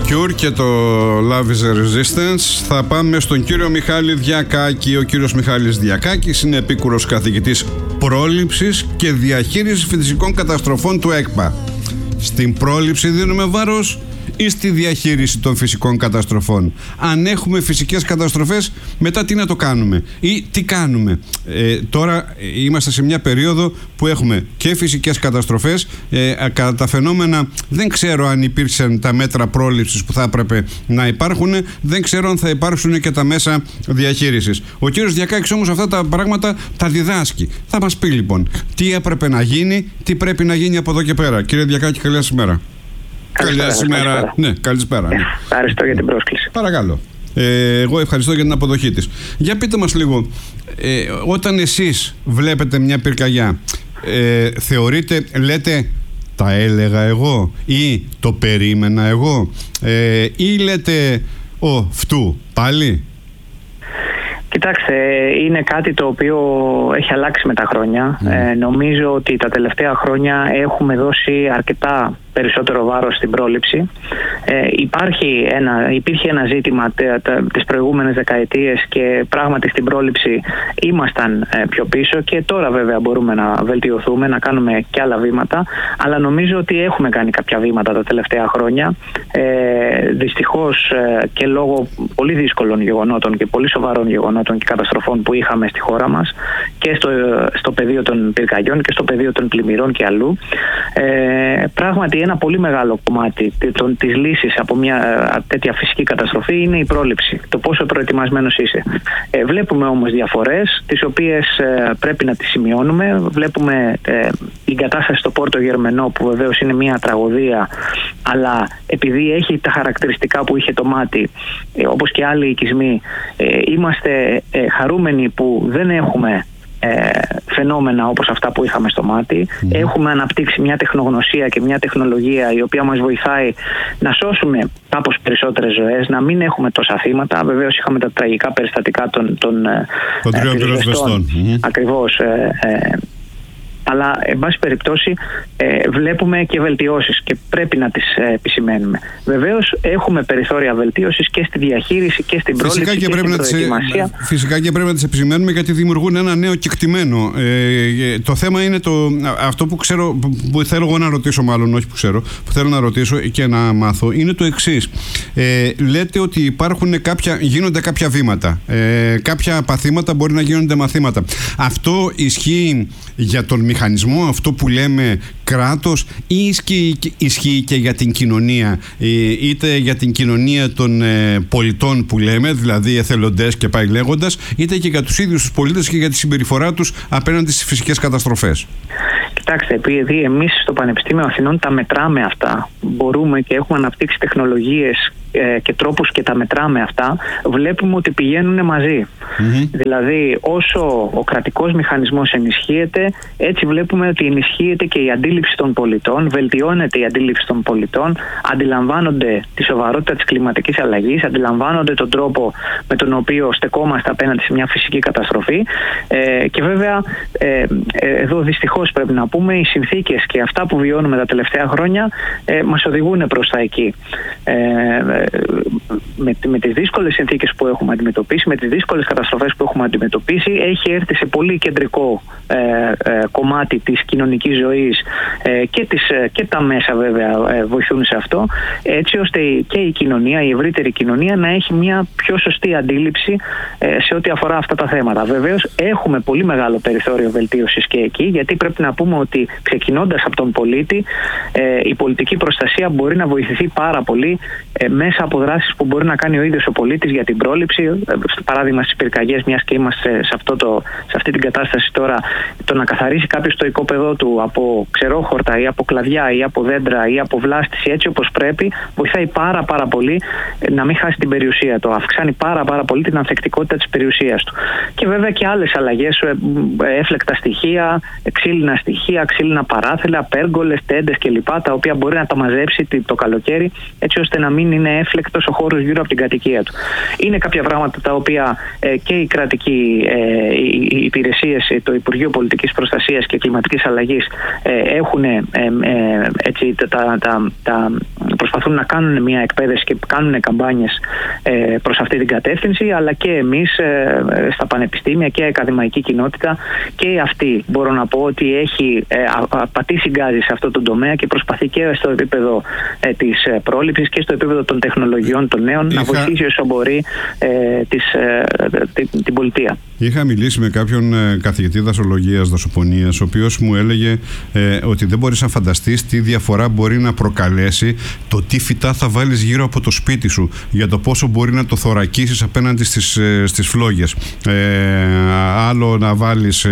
Cure και το Love is a Resistance. Θα πάμε στον κύριο Μιχάλη Διακάκη. Ο κύριος Μιχάλης Διακάκης είναι επίκουρος καθηγητής πρόληψης και διαχείρισης φυσικών καταστροφών του ΕΚΠΑ. Στην πρόληψη δίνουμε βάρος ή στη διαχείριση των φυσικών καταστροφών? Αν έχουμε φυσικές καταστροφές, μετά τι να το κάνουμε ή τι κάνουμε? Τώρα είμαστε σε μια περίοδο που έχουμε και φυσικές καταστροφές. Κατά τα φαινόμενα δεν ξέρω αν υπήρξαν τα μέτρα πρόληψης που θα έπρεπε να υπάρχουν. Δεν ξέρω αν θα υπάρξουν και τα μέσα διαχείρισης. Ο κύριος Διακάκης όμως αυτά τα πράγματα τα διδάσκει. Θα μας πει λοιπόν τι έπρεπε να γίνει, τι πρέπει να γίνει από εδώ και πέρα. Κύριε Διακάκη, καλησπέρα. Καλησπέρα. Ναι, καλησπέρα. Ναι. Ευχαριστώ για την πρόσκληση. Παρακαλώ. Εγώ ευχαριστώ για την αποδοχή της. Για πείτε μας λίγο, όταν εσείς βλέπετε μια πυρκαγιά, θεωρείτε, λέτε τα έλεγα εγώ ή το περίμενα εγώ, ή λέτε φτού πάλι? Κοιτάξτε, είναι κάτι το οποίο έχει αλλάξει με τα χρόνια. Νομίζω ότι τα τελευταία χρόνια έχουμε δώσει αρκετά περισσότερο βάρος στην πρόληψη. Υπήρχε ένα ζήτημα τις προηγούμενες δεκαετίες και πράγματι στην πρόληψη ήμασταν πιο πίσω και τώρα βέβαια μπορούμε να βελτιωθούμε, να κάνουμε και άλλα βήματα, αλλά νομίζω ότι έχουμε κάνει κάποια βήματα τα τελευταία χρόνια. Δυστυχώς και λόγω πολύ δύσκολων γεγονότων και πολύ σοβαρών γεγονότων και καταστροφών που είχαμε στη χώρα μας και στο πεδίο των πυρκαγιών και στο πεδίο των πλημμυρών και αλλού, πράγματι ένα πολύ μεγάλο κομμάτι της λύσης από μια τέτοια φυσική καταστροφή είναι η πρόληψη, το πόσο προετοιμασμένος είσαι. Βλέπουμε όμως διαφορές τις οποίες πρέπει να τις σημειώνουμε. Βλέπουμε την κατάσταση στο Πόρτο Γερμενό, που βεβαίως είναι μια τραγωδία, αλλά επειδή έχει τα χαρακτηριστικά που είχε το μάτι, όπως και άλλοι οικισμοί, είμαστε χαρούμενοι που δεν έχουμε φαινόμενα όπως αυτά που είχαμε στο μάτι. Έχουμε αναπτύξει μια τεχνογνωσία και μια τεχνολογία η οποία μας βοηθάει να σώσουμε κάπως περισσότερες ζωές, να μην έχουμε τόσα θύματα. Βεβαίως είχαμε τα τραγικά περιστατικά των τριών πυροσβεστών. Ακριβώς. Αλλά, εν πάση περιπτώσει, βλέπουμε και βελτιώσεις και πρέπει να τις επισημαίνουμε. Βεβαίως, έχουμε περιθώρια βελτίωσης και στη διαχείριση και στην πρόληψη και στην προετοιμασία. Φυσικά και πρέπει να τις επισημαίνουμε, γιατί δημιουργούν ένα νέο κεκτημένο. Το θέμα είναι αυτό που ξέρω, που θέλω εγώ να ρωτήσω, μάλλον όχι που ξέρω, που θέλω να ρωτήσω και να μάθω, είναι το εξής. Λέτε ότι γίνονται κάποια βήματα. Κάποια παθήματα μπορεί να γίνονται μαθήματα. Αυτό ισχύει για τον μηχανισμό, αυτό που λέμε κράτος, ή ισχύει και για την κοινωνία, είτε για την κοινωνία των πολιτών που λέμε, δηλαδή εθελοντές και πάει λέγοντας, είτε και για τους ίδιους τους πολίτες και για τη συμπεριφορά τους απέναντι στις φυσικές καταστροφές? Κοιτάξτε, επειδή εμείς στο Πανεπιστήμιο Αθηνών τα μετράμε αυτά, μπορούμε και έχουμε αναπτύξει τεχνολογίες και τρόπους και τα μετράμε αυτά, βλέπουμε ότι πηγαίνουν μαζί. Δηλαδή, όσο ο κρατικός μηχανισμός ενισχύεται, έτσι βλέπουμε ότι ενισχύεται και η αντίληψη των πολιτών, βελτιώνεται η αντίληψη των πολιτών, αντιλαμβάνονται τη σοβαρότητα της κλιματικής αλλαγής, αντιλαμβάνονται τον τρόπο με τον οποίο στεκόμαστε απέναντι σε μια φυσική καταστροφή. Και βέβαια, εδώ δυστυχώς πρέπει να πούμε, οι συνθήκες και αυτά που βιώνουμε τα τελευταία χρόνια μας οδηγούν προς τα εκεί. Με τις δύσκολες συνθήκες που έχουμε αντιμετωπίσει, με τις δύσκολες καταστροφές που έχουμε αντιμετωπίσει, έχει έρθει σε πολύ κεντρικό κομμάτι της κοινωνικής ζωής και τα μέσα βέβαια βοηθούν σε αυτό, έτσι ώστε και η κοινωνία, η ευρύτερη κοινωνία, να έχει μια πιο σωστή αντίληψη σε ό,τι αφορά αυτά τα θέματα. Βεβαίως έχουμε πολύ μεγάλο περιθώριο βελτίωσης και εκεί, γιατί πρέπει να πούμε ότι ξεκινώντας από τον πολίτη, η πολιτική προστασία μπορεί να βοηθηθεί πάρα πολύ μέσα από δράσεις που μπορεί να κάνει ο ίδιος ο πολίτης για την πρόληψη. Στο παράδειγμα στις πυρκαγιές, μιας και είμαστε σε αυτή την κατάσταση τώρα, το να καθαρίσει κάποιος το οικόπεδό του από ξερόχορτα ή από κλαδιά ή από δέντρα ή από βλάστηση έτσι όπως πρέπει, βοηθάει πάρα πολύ να μην χάσει την περιουσία του. Αυξάνει πάρα πολύ την ανθεκτικότητα της περιουσίας του. Και βέβαια και άλλες αλλαγές, έφλεκτα στοιχεία, ξύλινα στοιχεία, ξύλινα παράθυρα, πέργολες, τέντες κλπ. Τα οποία μπορεί να τα μαζέψει το καλοκαίρι, έτσι ώστε να μην είναι έφλεκτος ο χώρος γύρω από την κατοικία του. Είναι κάποια πράγματα τα οποία και οι κρατικοί υπηρεσίες, το Υπουργείο Πολιτικής Προστασίας και Κλιματικής Αλλαγής έχουν προσπαθούν να κάνουν μια εκπαίδευση και κάνουν καμπάνιες προς αυτή την κατεύθυνση, αλλά και εμείς στα πανεπιστήμια και ακαδημαϊκή κοινότητα και αυτή μπορώ να πω ότι έχει πατήσει γκάζι σε αυτό το τομέα και προσπαθεί και στο επίπεδο της πρόληψης και στο επίπεδο των τεχνολογιών των νέων να βοηθήσει όσο μπορεί την πολιτεία. Είχα μιλήσει με κάποιον καθηγητή δασολογίας, δασοπονίας, ο οποίος μου έλεγε ότι δεν μπορείς να φανταστείς τι διαφορά μπορεί να προκαλέσει το τι φυτά θα βάλεις γύρω από το σπίτι σου, για το πόσο μπορεί να το θωρακίσεις απέναντι στις φλόγες. Άλλο να βάλεις,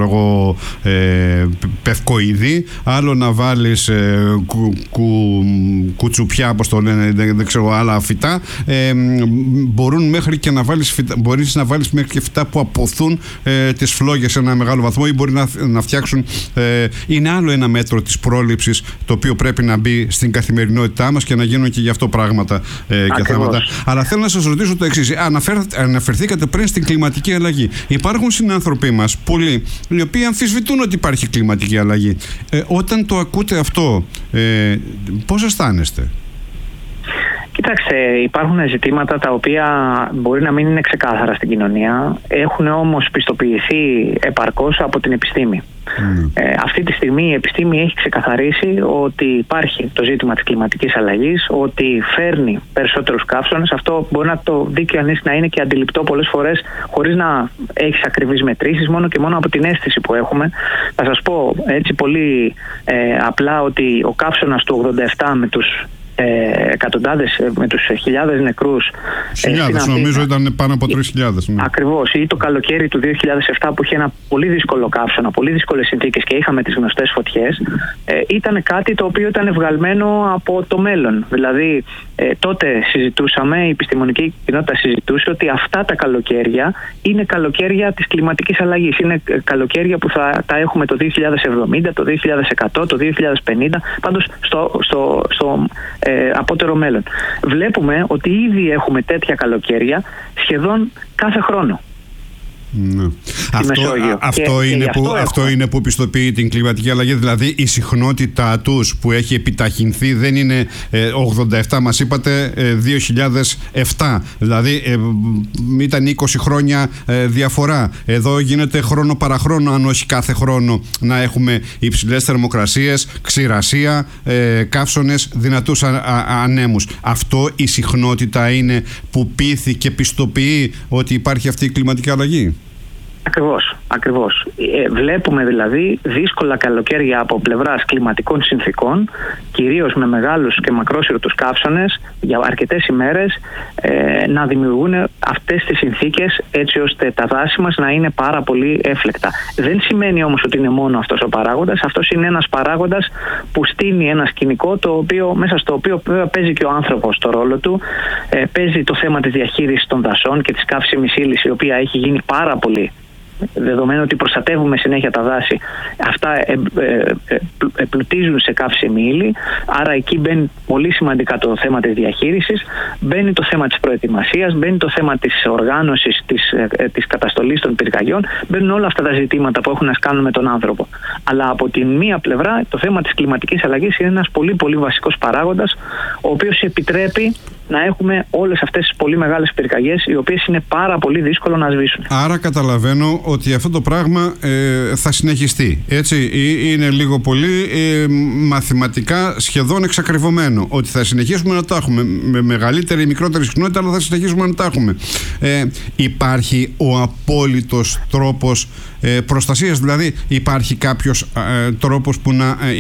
πευκοειδή, άλλο να βάλεις κουτσουπιά, όπως το λένε, δεν ξέρω, άλλα φυτά. Μπορούν μέχρι και μπορείς να βάλεις μέχρι και φυτά που αποθούν τις φλόγες σε ένα μεγάλο βαθμό, ή μπορεί να φτιάξουν. Είναι άλλο ένα μέτρο της πρόληψης, το οποίο πρέπει να μπει στην καθημερινότητά μας και να γίνουν και γι' αυτό πράγματα και θέματα. Αλλά θέλω να σας ρωτήσω το εξής. Αναφερθήκατε πριν στην κλιματική αλλαγή. Υπάρχουν συνάνθρωποι μας, πολλοί, οι οποίοι αμφισβητούν ότι υπάρχει κλιματική αλλαγή. Όταν το ακούτε αυτό, πώς αισθάνεστε? Κοιτάξτε, υπάρχουν ζητήματα τα οποία μπορεί να μην είναι ξεκάθαρα στην κοινωνία, έχουν όμως πιστοποιηθεί επαρκώς από την επιστήμη. Αυτή τη στιγμή η επιστήμη έχει ξεκαθαρίσει ότι υπάρχει το ζήτημα της κλιματικής αλλαγής, ότι φέρνει περισσότερους καύσωνες. Αυτό μπορεί να το δει κανείς να είναι και αντιληπτό πολλές φορές χωρίς να έχεις ακριβείς μετρήσεις, μόνο και μόνο από την αίσθηση που έχουμε. Θα σας πω έτσι πολύ απλά ότι ο καύσωνας του 87 με τους εκατοντάδες, με τους χιλιάδες νεκρούς. Χιλιάδες, νομίζω ήταν πάνω από 3.000. Ναι. Ακριβώς. Ή το καλοκαίρι του 2007 που είχε ένα πολύ δύσκολο καύσωνα, πολύ δύσκολες συνθήκες και είχαμε τις γνωστές φωτιές, ήταν κάτι το οποίο ήταν βγαλμένο από το μέλλον. Δηλαδή τότε συζητούσαμε, η επιστημονική κοινότητα συζητούσε ότι αυτά τα καλοκαίρια είναι καλοκαίρια της κλιματικής αλλαγής. Είναι καλοκαίρια που θα τα έχουμε το 2070, το 2100, το 2050, πάντως στο απότερο μέλλον. Βλέπουμε ότι ήδη έχουμε τέτοια καλοκαίρια σχεδόν κάθε χρόνο. Ναι. Αυτό είναι που πιστοποιεί την κλιματική αλλαγή, δηλαδή η συχνότητά τους που έχει επιταχυνθεί δεν είναι 87, μας είπατε 2007, δηλαδή ήταν 20 χρόνια διαφορά. Εδώ γίνεται χρόνο παραχρόνο, αν όχι κάθε χρόνο, να έχουμε υψηλές θερμοκρασίες, ξηρασία, καύσωνες, δυνατούς ανέμους. Αυτό η συχνότητα είναι που πείθει και πιστοποιεί ότι υπάρχει αυτή η κλιματική αλλαγή? Ακριβώς. Βλέπουμε δηλαδή δύσκολα καλοκαίρια από πλευράς κλιματικών συνθήκων, κυρίως με μεγάλους και μακρόσυρτους καύσωνες για αρκετές ημέρες, να δημιουργούν αυτές τις συνθήκες έτσι ώστε τα δάση μας να είναι πάρα πολύ έφλεκτα. Δεν σημαίνει όμως ότι είναι μόνο αυτός ο παράγοντας. Αυτός είναι ένας παράγοντας που στείνει ένα σκηνικό μέσα στο οποίο παίζει και ο άνθρωπος το ρόλο του. Παίζει το θέμα της διαχείρισης των δασών και της καύσιμης ύλης, η οποία έχει γίνει πάρα πολύ, δεδομένου ότι προστατεύουμε συνέχεια τα δάση. Αυτά πλουτίζουν σε καύσιμη ύλη, άρα εκεί μπαίνει πολύ σημαντικά το θέμα της διαχείρισης, μπαίνει το θέμα της προετοιμασίας, μπαίνει το θέμα της οργάνωσης, της καταστολής των πυρκαγιών, μπαίνουν όλα αυτά τα ζητήματα που έχουν να κάνουν με τον άνθρωπο. Αλλά από τη μία πλευρά το θέμα της κλιματικής αλλαγής είναι ένας πολύ πολύ βασικός παράγοντας, ο οποίος επιτρέπει να έχουμε όλες αυτές τις πολύ μεγάλες πυρκαγιές, οι οποίες είναι πάρα πολύ δύσκολο να σβήσουν. Άρα καταλαβαίνω ότι αυτό το πράγμα θα συνεχιστεί. Έτσι, είναι λίγο πολύ μαθηματικά σχεδόν εξακριβωμένο ότι θα συνεχίσουμε να τα έχουμε με μεγαλύτερη ή μικρότερη συχνότητα, αλλά θα συνεχίσουμε να τα έχουμε. Υπάρχει ο απόλυτος τρόπος προστασίας, δηλαδή υπάρχει κάποιος τρόπος που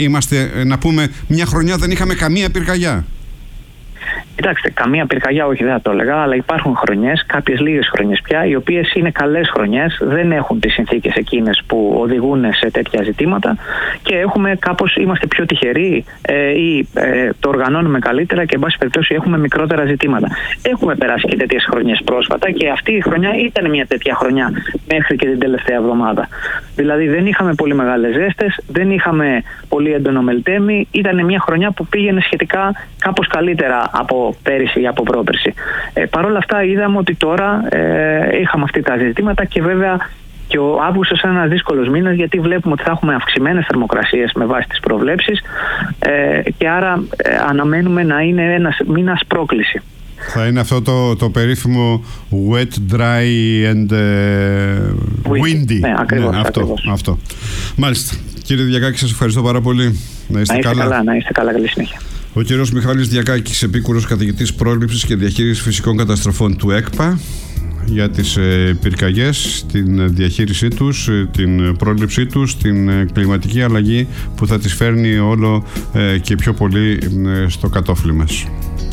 να πούμε μια χρονιά δεν είχαμε καμία πυρκαγιά? Κοιτάξτε, καμία πυρκαγιά όχι, δεν θα το έλεγα, αλλά υπάρχουν χρονιές, κάποιες λίγες χρονιές πια, οι οποίες είναι καλές χρονιές, δεν έχουν τις συνθήκες εκείνες που οδηγούν σε τέτοια ζητήματα και είμαστε πιο τυχεροί ή το οργανώνουμε καλύτερα και εν πάση περιπτώσει έχουμε μικρότερα ζητήματα. Έχουμε περάσει και τέτοιες χρονιές πρόσφατα και αυτή η χρονιά ήταν μια τέτοια χρονιά μέχρι και την τελευταία εβδομάδα. Δηλαδή δεν είχαμε πολύ μεγάλες ζέστες, δεν είχαμε πολύ έντονο μελτέμι, ήταν μια χρονιά που πήγαινε σχετικά κάπως καλύτερα από πέρυσι ή από πρόπερσι. Παρ' όλα αυτά είδαμε ότι τώρα είχαμε αυτά τα ζητήματα και βέβαια Και ο Αύγουστος είναι ένας δύσκολος μήνας, γιατί βλέπουμε ότι θα έχουμε αυξημένες θερμοκρασίες με βάση τις προβλέψεις, και άρα αναμένουμε να είναι ένας μήνας πρόκληση. Θα είναι αυτό το περίφημο wet, dry and windy. Ναι, ακριβώς. Αυτό. Μάλιστα. Κύριε Διακάκη, σας ευχαριστώ πάρα πολύ. Να είστε καλά, καλή συνέχεια. Ο κύριος Μιχάλης Διακάκης, επίκουρος καθηγητής πρόληψης και διαχείρισης φυσικών καταστροφών του ΕΚΠΑ, για τις πυρκαγιές, την διαχείρισή τους, την πρόληψή τους, την κλιματική αλλαγή που θα τις φέρνει όλο και πιο πολύ στο κατόφλι μας.